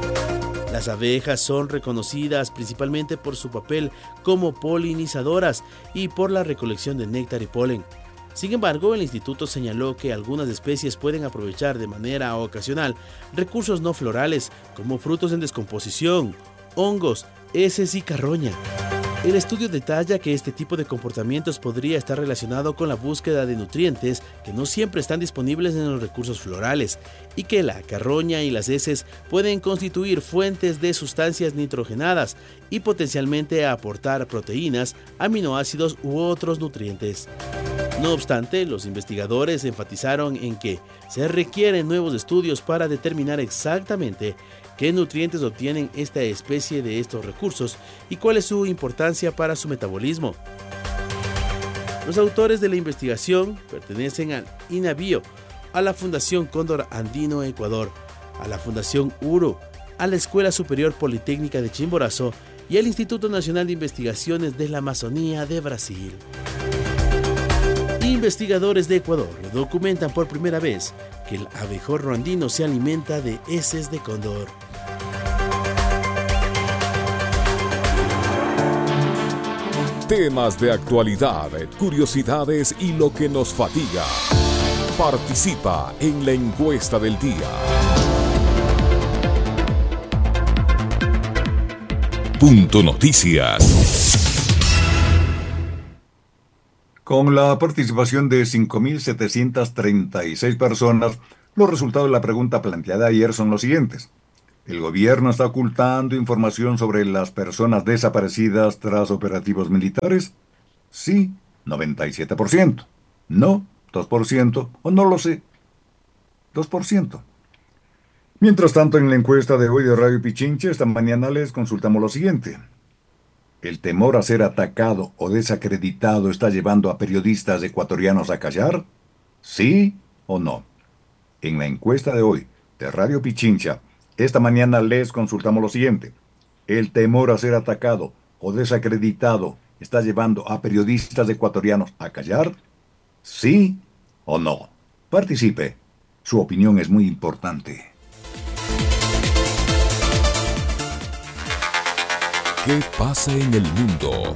Las abejas son reconocidas principalmente por su papel como polinizadoras y por la recolección de néctar y polen. Sin embargo, el instituto señaló que algunas especies pueden aprovechar de manera ocasional recursos no florales como frutos en descomposición, hongos, heces y carroña. El estudio detalla que este tipo de comportamientos podría estar relacionado con la búsqueda de nutrientes que no siempre están disponibles en los recursos florales y que la carroña y las heces pueden constituir fuentes de sustancias nitrogenadas y potencialmente aportar proteínas, aminoácidos u otros nutrientes. No obstante, los investigadores enfatizaron en que se requieren nuevos estudios para determinar exactamente qué nutrientes obtienen esta especie de estos recursos y cuál es su importancia para su metabolismo. Los autores de la investigación pertenecen al INABIO, a la Fundación Cóndor Andino Ecuador, a la Fundación URU, a la Escuela Superior Politécnica de Chimborazo y al Instituto Nacional de Investigaciones de la Amazonía de Brasil. Investigadores de Ecuador documentan por primera vez que el abejorro andino se alimenta de heces de cóndor. Temas de actualidad, curiosidades y lo que nos fatiga. Participa en la encuesta del día. Punto Noticias. Con la participación de 5.736 personas, los resultados de la pregunta planteada ayer son los siguientes. ¿El gobierno está ocultando información sobre las personas desaparecidas tras operativos militares? Sí, 97%. No, 2%. O no lo sé, 2%. Mientras tanto, en la encuesta de hoy de Radio Pichincha, esta mañana les consultamos lo siguiente. ¿El temor a ser atacado o desacreditado está llevando a periodistas ecuatorianos a callar? ¿Sí o no? En la encuesta de hoy de Radio Pichincha, esta mañana les consultamos lo siguiente. ¿El temor a ser atacado o desacreditado está llevando a periodistas ecuatorianos a callar? ¿Sí o no? Participe. Su opinión es muy importante. ¿Qué pasa en el mundo?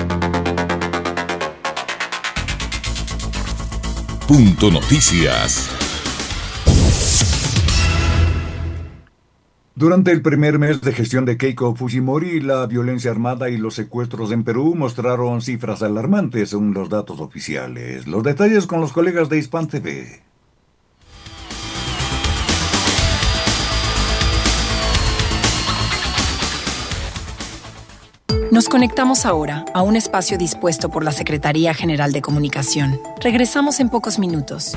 Punto Noticias. Durante el primer mes de gestión de Keiko Fujimori, la violencia armada y los secuestros en Perú mostraron cifras alarmantes según los datos oficiales. Los detalles con los colegas de Hispan TV. Nos conectamos ahora a un espacio dispuesto por la Secretaría General de Comunicación. Regresamos en pocos minutos.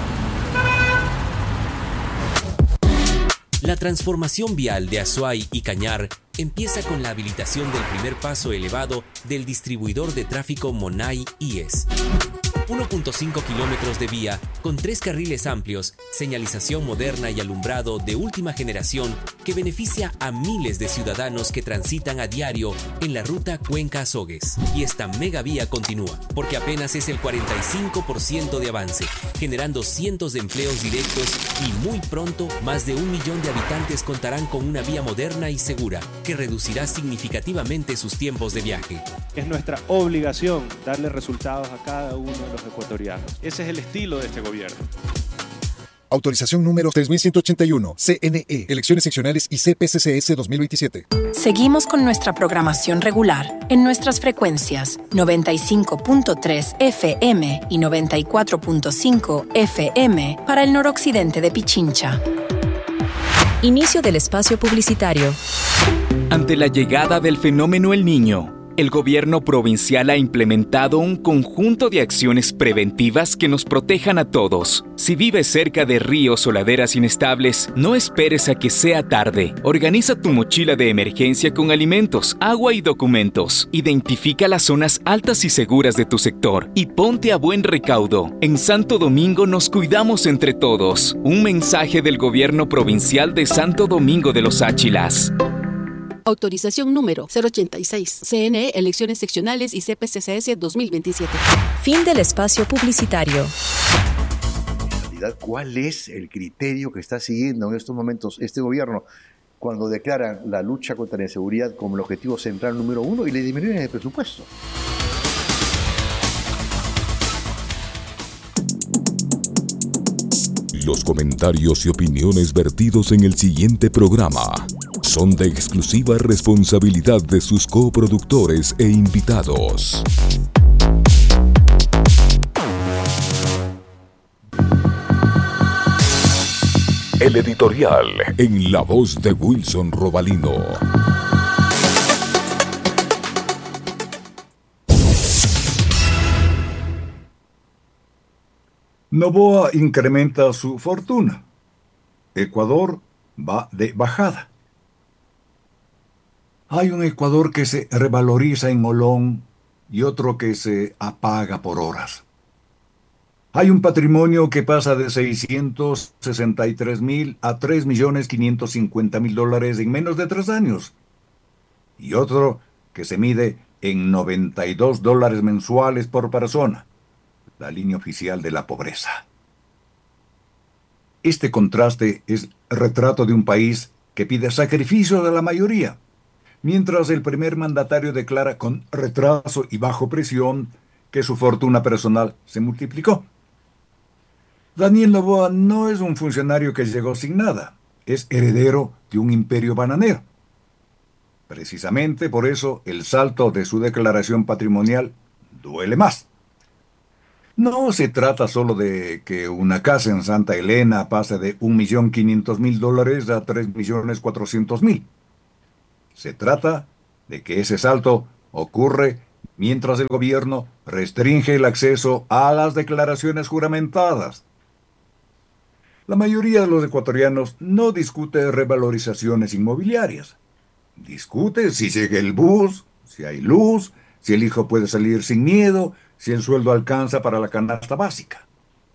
La transformación vial de Azuay y Cañar empieza con la habilitación del primer paso elevado del distribuidor de tráfico Monay IES. 1.5 kilómetros de vía con 3 carriles amplios, señalización moderna y alumbrado de última generación que beneficia a miles de ciudadanos que transitan a diario en la ruta Cuenca-Azogues. Y esta megavía continúa, porque apenas es el 45% de avance, generando cientos de empleos directos y muy pronto más de 1 millón de habitantes contarán con una vía moderna y segura que reducirá significativamente sus tiempos de viaje. Es nuestra obligación darle resultados a cada uno de los ecuatorianos. Ese es el estilo de este gobierno. Autorización número 3181, CNE, Elecciones Seccionales y CPCCS 2027. Seguimos con nuestra programación regular en nuestras frecuencias 95.3 FM y 94.5 FM para el noroccidente de Pichincha. Inicio del espacio publicitario. Ante la llegada del fenómeno El Niño, el gobierno provincial ha implementado un conjunto de acciones preventivas que nos protejan a todos. Si vives cerca de ríos o laderas inestables, no esperes a que sea tarde. Organiza tu mochila de emergencia con alimentos, agua y documentos. Identifica las zonas altas y seguras de tu sector y ponte a buen recaudo. En Santo Domingo nos cuidamos entre todos. Un mensaje del gobierno provincial de Santo Domingo de los Áchilas. Autorización número 086, CNE, Elecciones Seccionales y CPCCS 2027. Fin del espacio publicitario. En realidad, ¿cuál es el criterio que está siguiendo en estos momentos este gobierno cuando declaran la lucha contra la inseguridad como el objetivo central número 1 y le disminuyen el presupuesto? Los comentarios y opiniones vertidos en el siguiente programa son de exclusiva responsabilidad de sus coproductores e invitados. El editorial en la voz de Wilson Robalino. Noboa incrementa su fortuna. Ecuador va de bajada. Hay un Ecuador que se revaloriza en Olón y otro que se apaga por horas. Hay un patrimonio que pasa de 663.000 a 3.550.000 dólares en menos de 3 años. Y otro que se mide en 92 dólares mensuales por persona, la línea oficial de la pobreza. Este contraste es retrato de un país que pide sacrificios a la mayoría, mientras el primer mandatario declara con retraso y bajo presión que su fortuna personal se multiplicó. Daniel Noboa no es un funcionario que llegó sin nada, es heredero de un imperio bananero. Precisamente por eso el salto de su declaración patrimonial duele más. No se trata solo de que una casa en Santa Elena pase de $1.500.000 a $3.400.000. Se trata de que ese salto ocurre mientras el gobierno restringe el acceso a las declaraciones juramentadas. La mayoría de los ecuatorianos no discute revalorizaciones inmobiliarias. Discute si llega el bus, si hay luz, si el hijo puede salir sin miedo, si el sueldo alcanza para la canasta básica.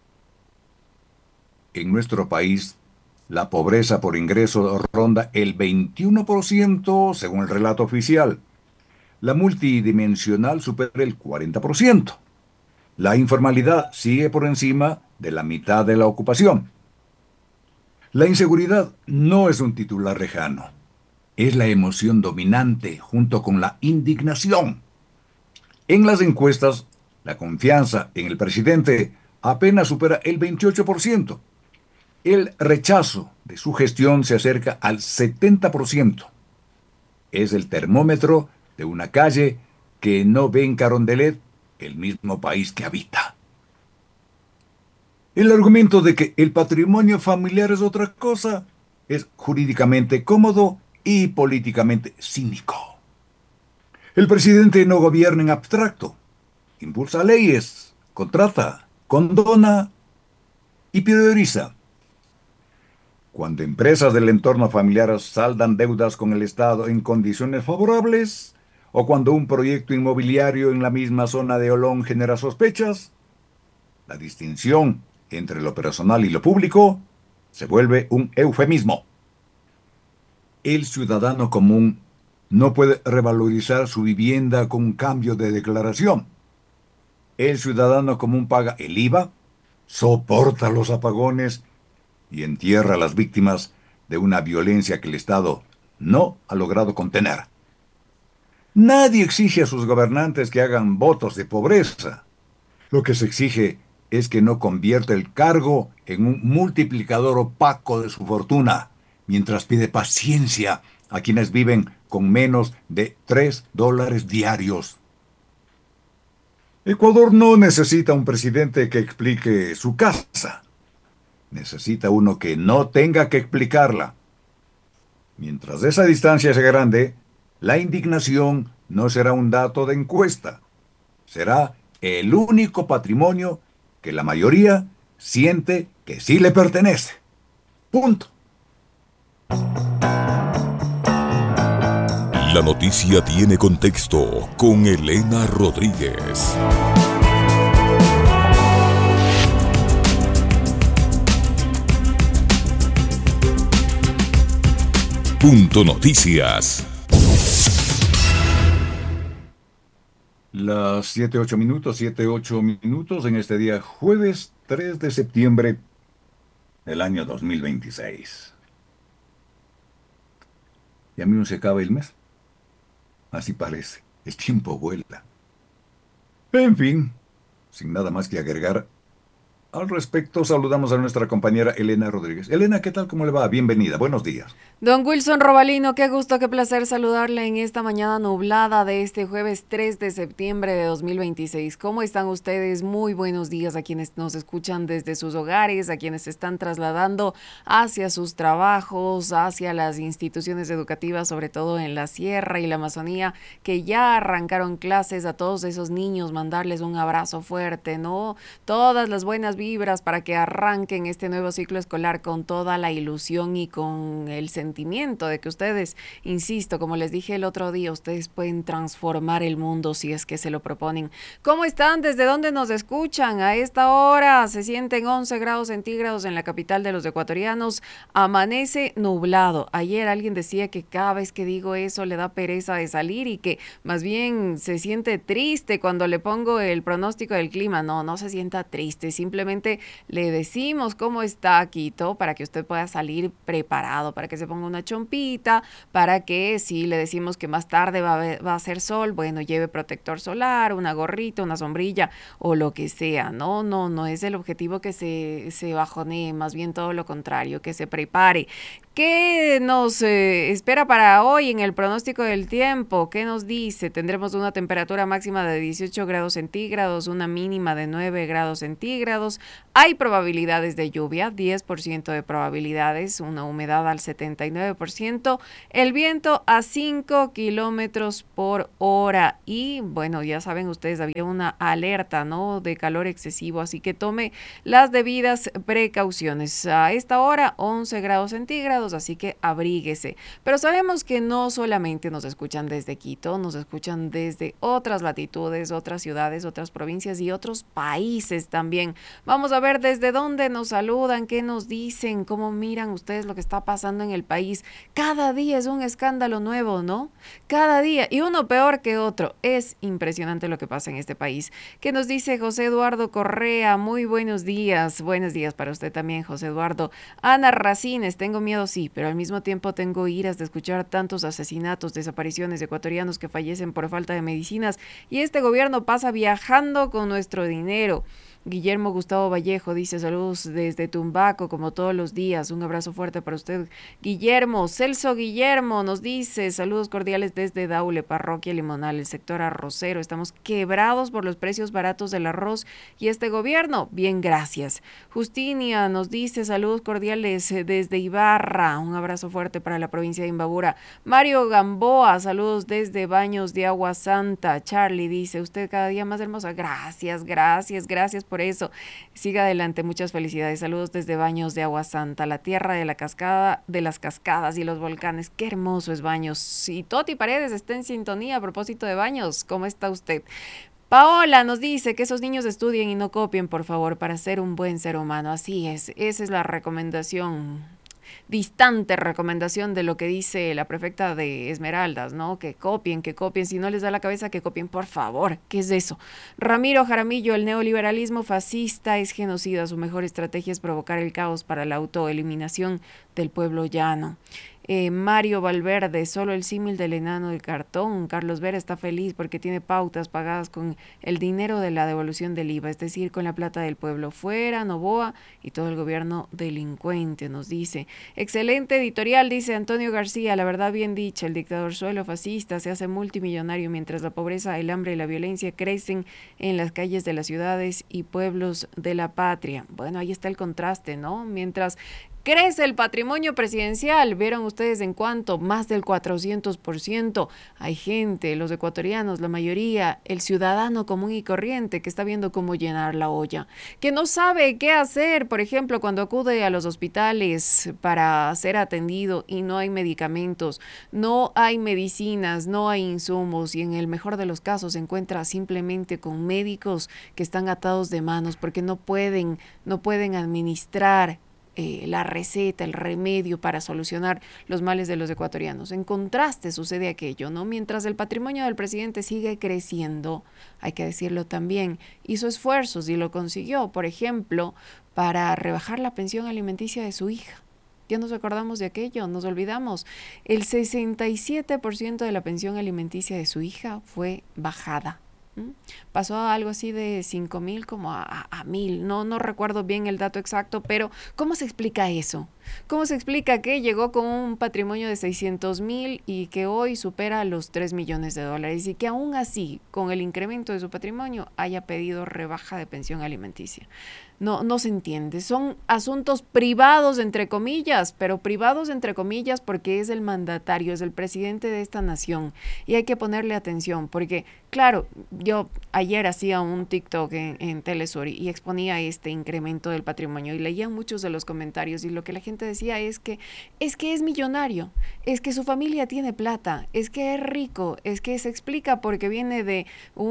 En nuestro país, la pobreza por ingreso ronda el 21% según el relato oficial. La multidimensional supera el 40%. La informalidad sigue por encima de la mitad de la ocupación. La inseguridad no es un titular lejano. Es la emoción dominante junto con la indignación. En las encuestas, la confianza en el presidente apenas supera el 28%. El rechazo de su gestión se acerca al 70%. Es el termómetro de una calle que no ve en Carondelet el mismo país que habita. El argumento de que el patrimonio familiar es otra cosa es jurídicamente cómodo y políticamente cínico. El presidente no gobierna en abstracto, impulsa leyes, contrata, condona y prioriza. Cuando empresas del entorno familiar saldan deudas con el Estado en condiciones favorables, o cuando un proyecto inmobiliario en la misma zona de Olón genera sospechas, la distinción entre lo personal y lo público se vuelve un eufemismo. El ciudadano común no puede revalorizar su vivienda con un cambio de declaración. El ciudadano común paga el IVA, soporta los apagones y entierra a las víctimas de una violencia que el Estado no ha logrado contener. Nadie exige a sus gobernantes que hagan votos de pobreza. Lo que se exige es que no convierta el cargo en un multiplicador opaco de su fortuna, mientras pide paciencia a quienes viven con menos de $3 diarios. Ecuador no necesita un presidente que explique su casa. Necesita uno que no tenga que explicarla. Mientras esa distancia sea grande, la indignación no será un dato de encuesta. Será el único patrimonio que la mayoría siente que sí le pertenece. Punto. La noticia tiene contexto con Elena Rodríguez. Punto Noticias. Las 7:08 minutos en este día jueves 3 de septiembre del año 2026. Y a mí no se acaba el mes. Así parece. El tiempo vuela. En fin, sin nada más que agregar al respecto, saludamos a nuestra compañera Elena Rodríguez. Elena, ¿qué tal? ¿Cómo le va? Bienvenida. Buenos días. Don Wilson Robalino, qué gusto, qué placer saludarle en esta mañana nublada de este jueves 3 de septiembre de 2026. ¿Cómo están ustedes? Muy buenos días a quienes nos escuchan desde sus hogares, a quienes se están trasladando hacia sus trabajos, hacia las instituciones educativas, sobre todo en la Sierra y la Amazonía, que ya arrancaron clases. A todos esos niños, mandarles un abrazo fuerte, ¿no? Todas las buenas vibras para que arranquen este nuevo ciclo escolar con toda la ilusión y con el sentimiento de que ustedes, insisto, como les dije el otro día, ustedes pueden transformar el mundo si es que se lo proponen. ¿Cómo están? ¿Desde dónde nos escuchan? A esta hora se sienten 11 grados centígrados en la capital de los ecuatorianos. Amanece nublado. Ayer alguien decía que cada vez que digo eso le da pereza de salir y que más bien se siente triste cuando le pongo el pronóstico del clima. No se sienta triste, simplemente solamente le decimos cómo está Quito para que usted pueda salir preparado, para que se ponga una chompita, para que si le decimos que más tarde va a hacer sol, bueno, lleve protector solar, una gorrita, una sombrilla o lo que sea. No es el objetivo que se bajonee, más bien todo lo contrario, que se prepare. ¿Qué nos espera para hoy en el pronóstico del tiempo? ¿Qué nos dice? Tendremos una temperatura máxima de 18 grados centígrados, una mínima de 9 grados centígrados. Hay probabilidades de lluvia, 10% de probabilidades, una humedad al 79%, el viento a 5 kilómetros por hora. Y bueno, ya saben ustedes, había una alerta, ¿no?, de calor excesivo, así que tome las debidas precauciones. A esta hora, 11 grados centígrados. Así que abríguese. Pero sabemos que no solamente nos escuchan desde Quito, nos escuchan desde otras latitudes, otras ciudades, otras provincias y otros países también. Vamos a ver desde dónde nos saludan, qué nos dicen, cómo miran ustedes lo que está pasando en el país. Cada día es un escándalo nuevo, ¿no? Cada día, y uno peor que otro. Es impresionante lo que pasa en este país. ¿Qué nos dice José Eduardo Correa? Muy buenos días. Buenos días para usted también, José Eduardo. Ana Racines, tengo miedo, sí, pero al mismo tiempo tengo iras de escuchar tantos asesinatos, desapariciones de ecuatorianos que fallecen por falta de medicinas y este gobierno pasa viajando con nuestro dinero. Guillermo Gustavo Vallejo dice saludos desde Tumbaco como todos los días, un abrazo fuerte para usted, Guillermo. Celso Guillermo nos dice saludos cordiales desde Daule, Parroquia Limonal, el sector arrocero, estamos quebrados por los precios baratos del arroz y este gobierno, bien, gracias. Justinia nos dice saludos cordiales desde Ibarra, un abrazo fuerte para la provincia de Imbabura. Mario Gamboa, saludos desde Baños de Agua Santa. Charlie dice usted cada día más hermosa, gracias por eso. Siga adelante, muchas felicidades. Saludos desde Baños de Agua Santa, la tierra de la cascada, de las cascadas y los volcanes. Qué hermoso es Baños. Y Toti Paredes está en sintonía a propósito de Baños. ¿Cómo está usted? Paola nos dice que esos niños estudien y no copien, por favor, para ser un buen ser humano. Así es, esa es la recomendación, distante recomendación de lo que dice la prefecta de Esmeraldas, ¿no? Que copien, si no les da la cabeza, que copien, por favor. ¿Qué es eso? Ramiro Jaramillo, el neoliberalismo fascista es genocida, su mejor estrategia es provocar el caos para la autoeliminación del pueblo llano. Mario Valverde, solo el símil del enano del cartón. Carlos Vera está feliz porque tiene pautas pagadas con el dinero de la devolución del IVA, es decir, con la plata del pueblo. Fuera Novoa y todo el gobierno delincuente, nos dice. Excelente editorial, dice Antonio García, la verdad bien dicha, el dictador suelo fascista se hace multimillonario mientras la pobreza, el hambre y la violencia crecen en las calles de las ciudades y pueblos de la patria. Bueno, ahí está el contraste, ¿no? Mientras crece el patrimonio presidencial, vieron ustedes en cuánto, más del 400%. Hay gente, los ecuatorianos, la mayoría, el ciudadano común y corriente que está viendo cómo llenar la olla, que no sabe qué hacer, por ejemplo, cuando acude a los hospitales para ser atendido y no hay medicamentos, no hay medicinas, no hay insumos y en el mejor de los casos se encuentra simplemente con médicos que están atados de manos porque no pueden administrar la receta, el remedio para solucionar los males de los ecuatorianos. En contraste sucede aquello, ¿no? Mientras el patrimonio del presidente sigue creciendo, hay que decirlo también, hizo esfuerzos y lo consiguió, por ejemplo, para rebajar la pensión alimenticia de su hija. Ya nos acordamos de aquello, nos olvidamos. El 67% de la pensión alimenticia de su hija fue bajada. Pasó a algo así de 5,000 como a 1,000, no recuerdo bien el dato exacto, pero ¿cómo se explica eso? ¿Cómo se explica que llegó con un patrimonio de 600,000 y que hoy supera los 3 millones de dólares y que aún así, con el incremento de su patrimonio, haya pedido rebaja de pensión alimenticia? No se entiende. Son asuntos privados, entre comillas, pero privados, entre comillas, porque es el mandatario, es el presidente de esta nación y hay que ponerle atención porque, claro, yo ayer hacía un TikTok en Telesur y exponía este incremento del patrimonio y leía muchos de los comentarios y lo que la gente decía es que es millonario, es que su familia tiene plata, es que es rico, es que se explica porque viene de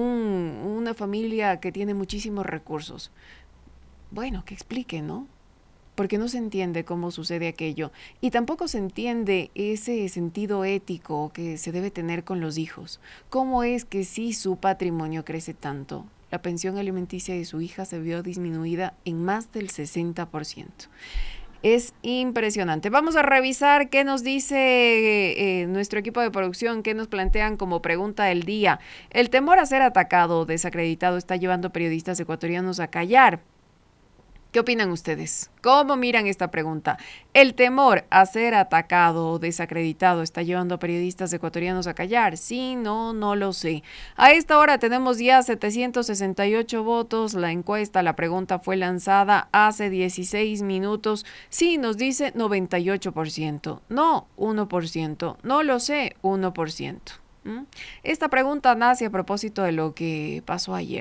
una familia que tiene muchísimos recursos. Bueno, que explique, ¿no? Porque no se entiende cómo sucede aquello y tampoco se entiende ese sentido ético que se debe tener con los hijos. ¿Cómo es que si su patrimonio crece tanto, la pensión alimenticia de su hija se vio disminuida en más del 60%. Es impresionante. Vamos a revisar qué nos dice nuestro equipo de producción, qué nos plantean como pregunta del día. El temor a ser atacado o desacreditado está llevando a periodistas ecuatorianos a callar. ¿Qué opinan ustedes? ¿Cómo miran esta pregunta? ¿El temor a ser atacado o desacreditado está llevando a periodistas ecuatorianos a callar? Sí, no lo sé. A esta hora tenemos ya 768 votos. La encuesta, la pregunta fue lanzada hace 16 minutos. Sí, nos dice 98%. No, 1%. No lo sé, 1%. Esta pregunta nace a propósito de lo que pasó ayer.